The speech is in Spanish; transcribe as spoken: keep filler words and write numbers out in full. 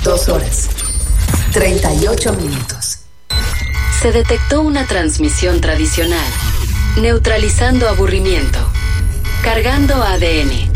Dos horas, treinta y ocho minutos. Se detectó una transmisión tradicional, neutralizando aburrimiento, cargando A D N,